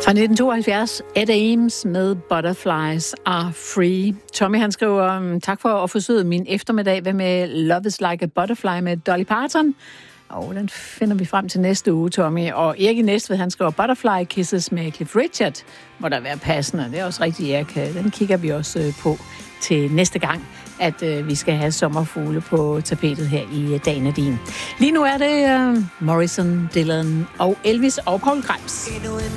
Fra 1972, Ed Ames med Butterflies Are Free. Tommy han skriver, tak for at forsøge min eftermiddag. Hvad med Love is Like a Butterfly med Dolly Parton? Og den finder vi frem til næste uge, Tommy. Og Erik i Næstved, han skriver Butterfly Kisses med Cliff Richard. Må der være passende. Det er også rigtigt, Erik. Den kigger vi også på til næste gang, at vi skal have sommerfugle på tapetet her i Dagen er din. Lige nu er det Morrison, Dylan og Elvis og Paul Krebs.